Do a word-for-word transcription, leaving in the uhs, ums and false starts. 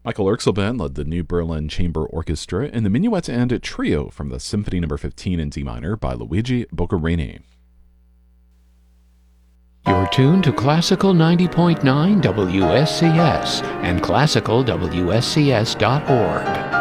Michael Erxelben led the New Berlin Chamber Orchestra in the Minuet and Trio from the Symphony Number fifteen in D minor by Luigi Boccherini. You're tuned to Classical ninety point nine W S C S and classical W S C S dot org.